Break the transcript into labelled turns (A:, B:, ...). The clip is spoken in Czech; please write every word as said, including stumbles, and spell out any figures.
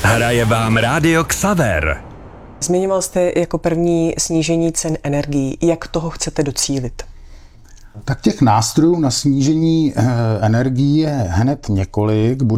A: Hraje vám Rádio Xaver.
B: Zmiňoval jste jako první snížení cen energií. Jak toho chcete docílit?
C: Tak těch nástrojů na snížení energií je hned několik.